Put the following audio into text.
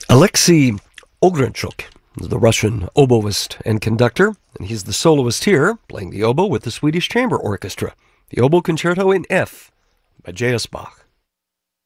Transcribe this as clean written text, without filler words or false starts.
Alexei Ogrenchuk is the Russian oboist and conductor, and he's the soloist here, playing the oboe with the Swedish Chamber Orchestra. The Oboe Concerto in F by J.S. Bach.